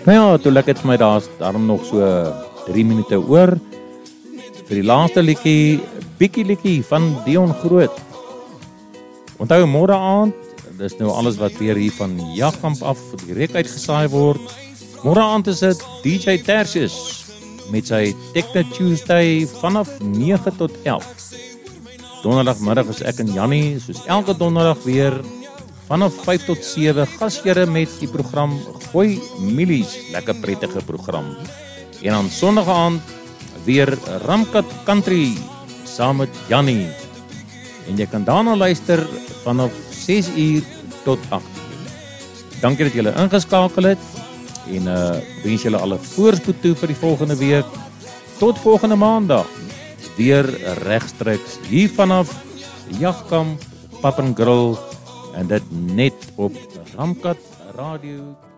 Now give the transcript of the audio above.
Nou ja, toe lyk dit vir my daarom nog so 3 minute oor vir die laaste liedjie, bietjie liedjie van Dion Groot. Onthou môre aand, dis nou alles wat weer hier van Jagkamp af direk uitgesaai word. Môre aand is dit DJ Tertius met sy Techno Tuesday vanaf 9 tot 11. Donderdagmiddag is ek en Jannie, soos elke donderdag weer vanaf 5 tot 7 gasjare met die program Gooi Milies, lekker prettige program. En aan sonderdag aand weer Ramkat Country saam met Jannie. En jy kan daarna luister vanaf 6 uur tot 8 uur. Dankie dat julle ingeskakel het en wens julle alle voorspoed toe vir die volgende week. Tot volgende maandag weer regstreeks hier vanaf Jagkamp Pap and Grill en dit net op Ramkat Radio